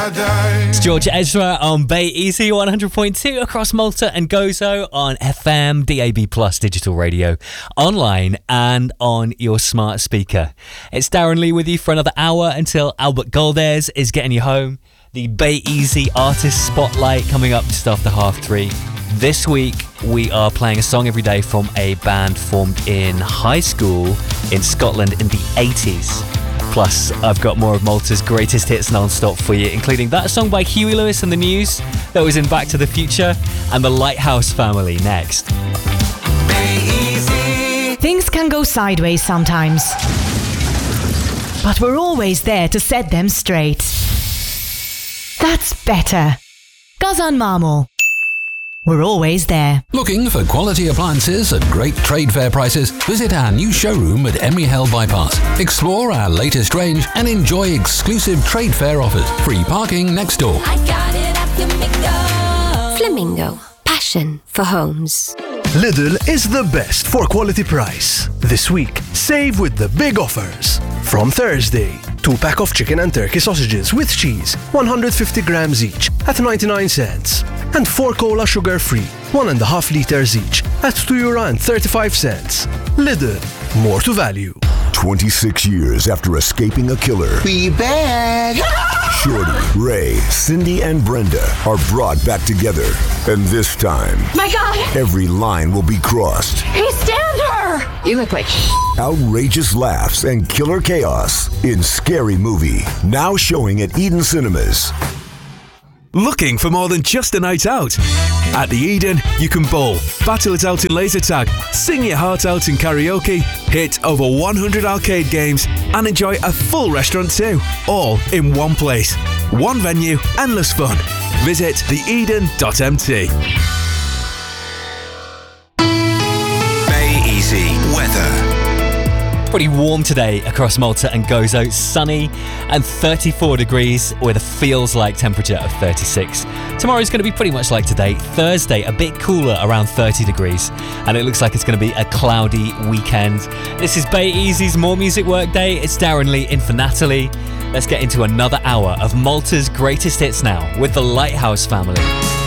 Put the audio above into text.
It's George Ezra on Bay Easy 100.2 across Malta and Gozo on FM, DAB+, digital radio, online and on your smart speaker. It's Darren Lee with you for another hour until Albert Golders is getting you home. The Bay Easy Artist Spotlight coming up just after 3:30. This week we are playing a song every day from a band formed in high school in Scotland in the 80s. Plus, I've got more of Malta's greatest hits non-stop for you, including that song by Huey Lewis and the News that was in Back to the Future, and the Lighthouse Family next. Things can go sideways sometimes, but we're always there to set them straight. That's better. Gazan Marmor. We're always there. Looking for quality appliances at great trade fair prices? Visit our new showroom at Emery Hill Bypass. Explore our latest range and enjoy exclusive trade fair offers. Free parking next door. I got it at Flamingo. Passion for homes. Lidl is the best for quality price. This week, save with the big offers. From Thursday, 2-pack of chicken and turkey sausages with cheese, 150 grams each at 99 cents. And 4 cola sugar-free, 1.5 liters each at €2.35. Lidl, more to value. 26 years after escaping a killer. We back! Shorty, Ray, Cindy, and Brenda are brought back together. And this time, My God! every line will be crossed. He stabbed her! You look like Outrageous laughs and killer chaos in Scary Movie. Now showing at Eden Cinemas. Looking for more than just a night out? At the Eden, you can bowl, battle it out in laser tag, sing your heart out in karaoke, hit over 100 arcade games, and enjoy a full restaurant too, all in one place. One venue, endless fun. Visit theeden.mt. Bay Easy weather. Pretty warm today across Malta and Gozo, sunny and 34 degrees with a feels like temperature of 36. Tomorrow's going to be pretty much like today. Thursday, a bit cooler, around 30 degrees, and it looks like it's going to be a cloudy weekend. This is Bay Easy's More Music Workday. It's Darren Lee in for Natalie. Let's get into another hour of Malta's greatest hits now with the Lighthouse Family.